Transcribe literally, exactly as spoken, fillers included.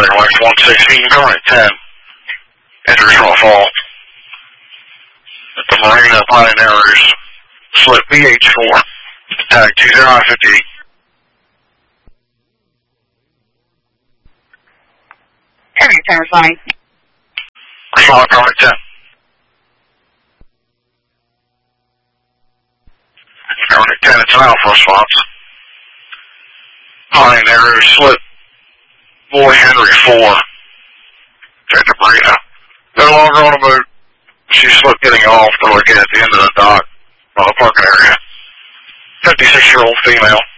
American Life one sixteen, coming at ten. Enters from a fall. At the Marina Pioneers, slip B H four. Tag two zero fifty-eight. Turning ten responding. Respond, coming at ten. Coming at ten, it's an alpha response. Pioneers, slip Boy Henry four. Check the Marina. No longer on a boat. She slipped getting off to look at the end of the dock on the parking area. fifty-six-year-old female.